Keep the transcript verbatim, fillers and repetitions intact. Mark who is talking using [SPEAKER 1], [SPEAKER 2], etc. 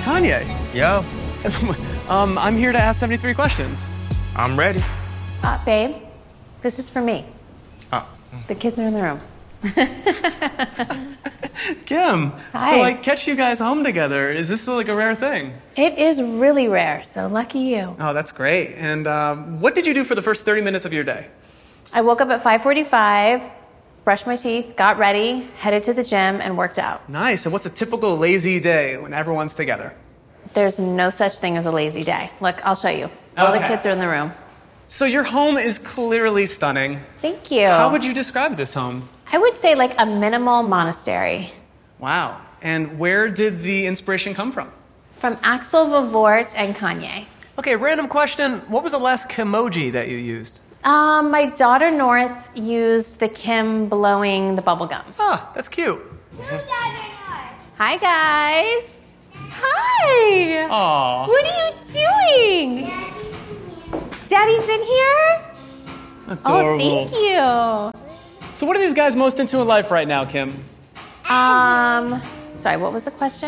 [SPEAKER 1] Kanye.
[SPEAKER 2] Yo.
[SPEAKER 1] um, I'm here to ask seventy-three questions.
[SPEAKER 2] I'm ready.
[SPEAKER 3] Uh, babe, this is for me.
[SPEAKER 2] Oh.
[SPEAKER 3] The kids are in the room.
[SPEAKER 1] Kim,
[SPEAKER 3] Hi.
[SPEAKER 1] so I catch you guys home together. Is this like a rare thing?
[SPEAKER 3] It is really rare, so lucky you.
[SPEAKER 1] Oh, that's great. And um, what did you do for the first thirty minutes of your day?
[SPEAKER 3] I woke up at five forty-five, brushed my teeth, got ready, headed to the gym, and worked out.
[SPEAKER 1] Nice. And what's a typical lazy day when everyone's together?
[SPEAKER 3] There's no such thing as a lazy day. Look, I'll show you. All
[SPEAKER 1] Okay.
[SPEAKER 3] the kids are in the room.
[SPEAKER 1] So your home is clearly stunning.
[SPEAKER 3] Thank you.
[SPEAKER 1] How would you describe this home?
[SPEAKER 3] I would say like a minimal monastery.
[SPEAKER 1] Wow. And where did the inspiration come from?
[SPEAKER 3] From Axel Vavort and Kanye.
[SPEAKER 4] Okay, random question. What was the last Kimoji that you used?
[SPEAKER 3] Um, my daughter North used the Kim blowing the bubble gum.
[SPEAKER 4] Ah, that's cute.
[SPEAKER 3] Hi, guys. Hi.
[SPEAKER 1] Aw.
[SPEAKER 3] What are you doing? Daddy's in here?
[SPEAKER 1] Adorable.
[SPEAKER 3] Oh, thank you.
[SPEAKER 1] So what are these guys most into in life right now, Kim?
[SPEAKER 3] Um, sorry, what was the question?